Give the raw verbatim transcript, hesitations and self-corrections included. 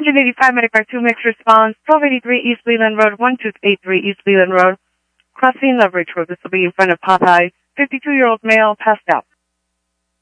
eighty-five Medicare two mixed response, twelve eighty-three East Leland Road, one two eight three East Leland Road, crossing Loveridge Road. This will be in front of Popeye. fifty-two-year-old male passed out.